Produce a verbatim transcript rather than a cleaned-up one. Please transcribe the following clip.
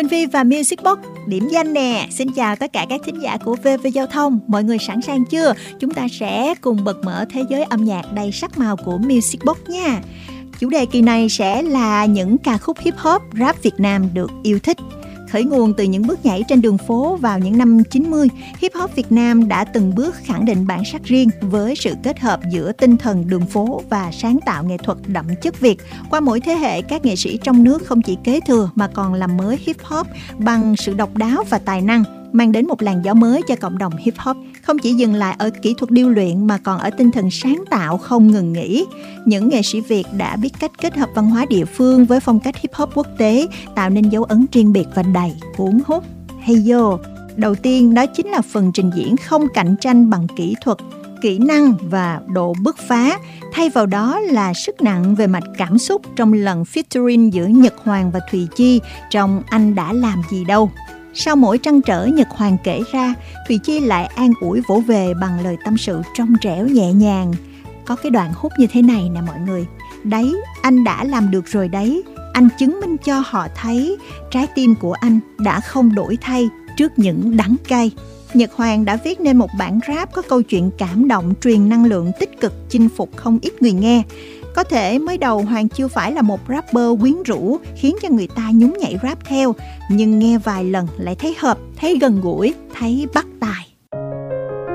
Minh Phi và Music Box điểm danh nè. Xin chào tất cả các thính giả của vê vê Giao thông. Mọi người sẵn sàng chưa? Chúng ta sẽ cùng bật mở thế giới âm nhạc đầy sắc màu của Music Box nha. Chủ đề kỳ này sẽ là những ca khúc hip hop, rap Việt Nam được yêu thích. Khởi nguồn từ những bước nhảy trên đường phố vào những năm chín mươi, hip hop Việt Nam đã từng bước khẳng định bản sắc riêng với sự kết hợp giữa tinh thần đường phố và sáng tạo nghệ thuật đậm chất Việt. Qua mỗi thế hệ, các nghệ sĩ trong nước không chỉ kế thừa mà còn làm mới hip hop bằng sự độc đáo và tài năng, mang đến một làn gió mới cho cộng đồng hip hop. Không chỉ dừng lại ở kỹ thuật điêu luyện mà còn ở tinh thần sáng tạo không ngừng nghỉ. Những nghệ sĩ Việt đã biết cách kết hợp văn hóa địa phương với phong cách hip hop quốc tế, tạo nên dấu ấn riêng biệt và đầy cuốn hút. Hey yo! Đầu tiên đó chính là phần trình diễn không cạnh tranh bằng kỹ thuật, kỹ năng và độ bứt phá. Thay vào đó là sức nặng về mặt cảm xúc trong lần featuring giữa Nhật Hoàng và Thùy Chi trong Anh Đã Làm Gì Đâu. Sau mỗi trăn trở Nhật Hoàng kể ra, Thùy Chi lại an ủi vỗ về bằng lời tâm sự trong trẻo nhẹ nhàng. Có cái đoạn hút như thế này nè mọi người. Đấy, anh đã làm được rồi đấy. Anh chứng minh cho họ thấy trái tim của anh đã không đổi thay trước những đắng cay. Nhật Hoàng đã viết nên một bản rap có câu chuyện cảm động, truyền năng lượng tích cực, chinh phục không ít người nghe. Có thể mới đầu Hoàng chưa phải là một rapper quyến rũ khiến cho người ta nhún nhảy rap theo, nhưng nghe vài lần lại thấy hợp, thấy gần gũi, thấy bắt tai.